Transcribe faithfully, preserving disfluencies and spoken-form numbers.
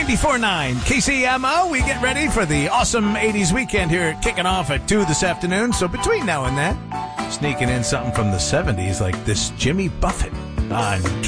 ninety-four point nine K C M O. We get ready for the awesome eighties weekend here, kicking off at two this afternoon. So between now and then, sneaking in something from the seventies like this Jimmy Buffett on